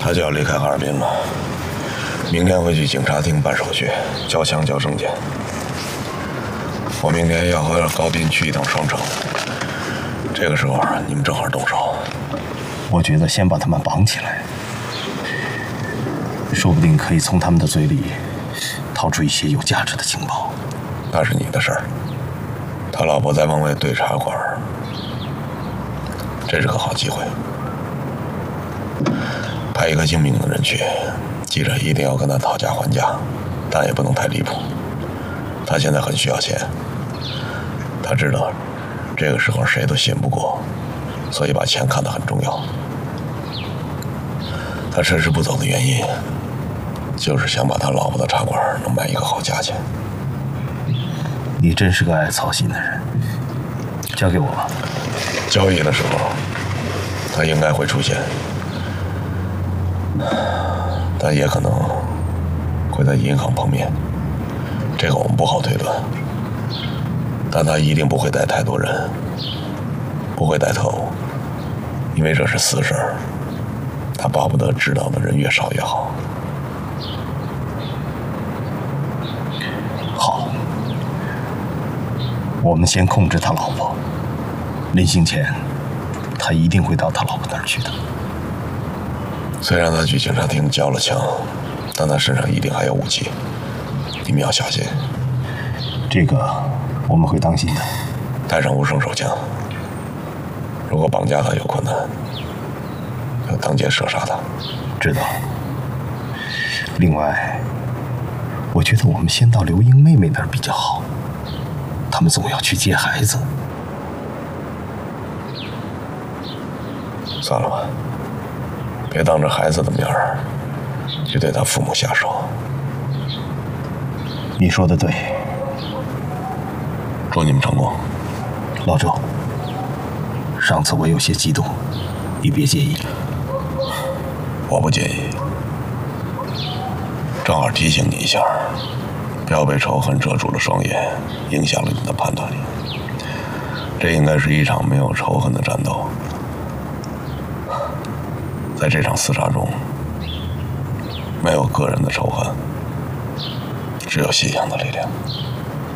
他就要离开哈尔滨了，明天会去警察厅办手续，交枪交证件。我明天要和高斌去一趟双城，这个时候你们正好动手。 我觉得先把他们绑起来，说不定可以从他们的嘴里掏出一些有价值的情报。 那是你的事儿。他老婆在望卫对茶馆，这是个好机会。派一个精明的人去，记着一定要跟他讨价还价，但也不能太离谱。他现在很需要钱，他知道这个时候谁都信不过，所以把钱看得很重要。他迟迟不走的原因，就是想把他老婆的茶馆能卖一个好价钱。 你真是个爱操心的人，交给我吧。 交易的时候，他应该会出现，但也可能会在银行碰面，这个我们不好推断。但他一定不会带太多人，不会带特务，因为这是私事儿，他巴不得知道的人越少越好。 好，我们先控制他老婆，临行前他一定会到他老婆那儿去的。 虽然他去警察厅交了枪，但他身上一定还有武器，你们要小心。 这个我们会当心的。 带上无声手枪，如果绑架他有困难，要当街射杀他。 知道。另外，我觉得我们先到刘英妹妹那儿比较好，他们总要去接孩子。 算了吧，别当着孩子的面儿就对他父母下手。 你说的对。 祝你们成功。 老周，上次我有些激动，你别介意。 我不介意，正好提醒你一下，不要被仇恨遮住了双眼，影响了你的判断力。这应该是一场没有仇恨的战斗，在这场厮杀中，没有个人的仇恨，只有信仰的力量。